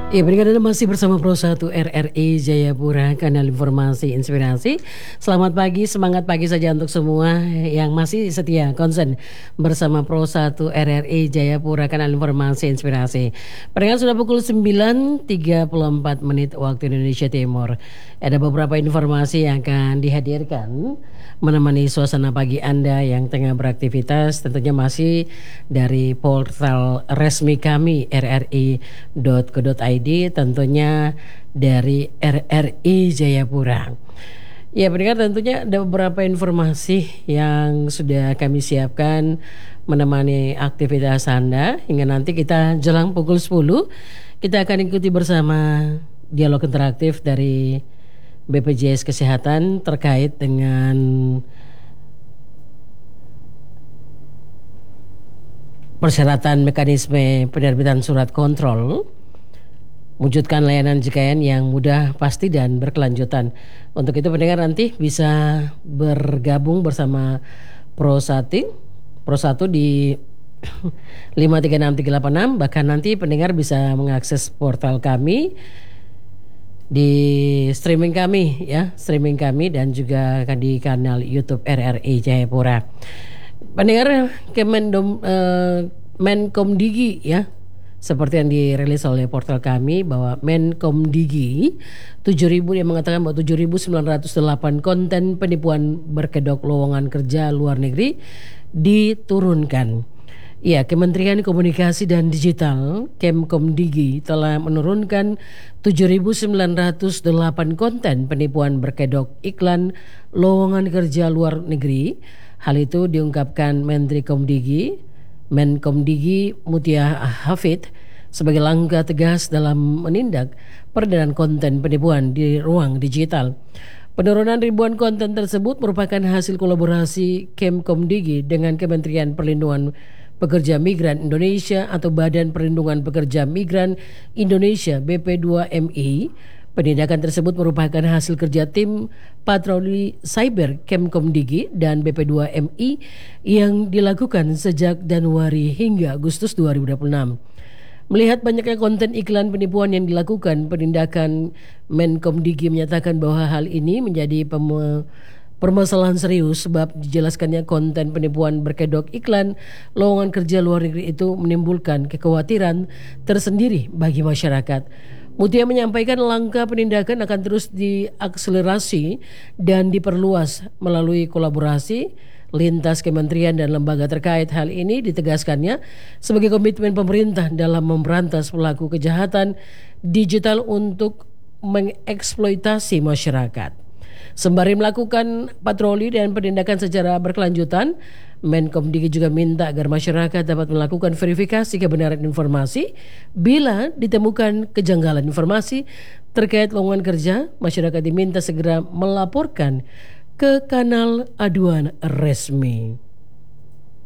Ya, pendengar Anda masih bersama Pro 1 RRI Jayapura, kanal informasi inspirasi. Selamat pagi, semangat pagi saja untuk semua yang masih setia konsen bersama Pro 1 RRI Jayapura, kanal informasi inspirasi. Pendengar, sudah pukul 9.34 menit waktu Indonesia Timur. Ada beberapa informasi yang akan dihadirkan menemani suasana pagi Anda yang tengah beraktivitas, tentunya masih dari portal resmi kami rri.co.id, tentunya dari RRI Jayapura. Ya, pendengar, tentunya ada beberapa informasi yang sudah kami siapkan menemani aktivitas Anda hingga nanti kita jelang pukul 10 kita akan ikuti bersama dialog interaktif dari BPJS Kesehatan terkait dengan persyaratan mekanisme penerbitan surat kontrol, wujudkan layanan JKN yang mudah, pasti dan berkelanjutan. Untuk itu pendengar nanti bisa bergabung bersama Pro 1 di 536386, bahkan nanti pendengar bisa mengakses portal kami di streaming kami dan juga di kanal YouTube RRI Jayapura. Pendengar, Menkomdigi seperti yang dirilis oleh portal kami bahwa Menkomdigi 7.000 yang mengatakan bahwa 7.908 konten penipuan berkedok lowongan kerja luar negeri diturunkan. Ya, Kementerian Komunikasi dan Digital Kemkomdigi telah menurunkan 7.908 konten penipuan berkedok iklan lowongan kerja luar negeri. Hal itu diungkapkan Menteri Menkomdigi Mutia Hafid sebagai langkah tegas dalam menindak peredaran konten penipuan di ruang digital. Penurunan ribuan konten tersebut merupakan hasil kolaborasi Kemkomdigi dengan Kementerian Perlindungan Pekerja Migran Indonesia atau Badan Perlindungan Pekerja Migran Indonesia BP2MI. Penindakan tersebut merupakan hasil kerja tim patroli cyber Kemkomdigi dan BP2MI yang dilakukan sejak Januari hingga Agustus 2026. Melihat banyaknya konten iklan penipuan yang dilakukan, penindakan Menkomdigi menyatakan bahwa hal ini menjadi permasalahan serius sebab dijelaskannya konten penipuan berkedok iklan lowongan kerja luar negeri itu menimbulkan kekhawatiran tersendiri bagi masyarakat. Mutia menyampaikan langkah penindakan akan terus diakselerasi dan diperluas melalui kolaborasi lintas kementerian dan lembaga terkait. Hal ini ditegaskannya sebagai komitmen pemerintah dalam memberantas pelaku kejahatan digital untuk mengeksploitasi masyarakat. Sembari melakukan patroli dan penindakan secara berkelanjutan, Menkomdigi juga minta agar masyarakat dapat melakukan verifikasi kebenaran informasi. Bila ditemukan kejanggalan informasi terkait lowongan kerja, masyarakat diminta segera melaporkan ke kanal aduan resmi.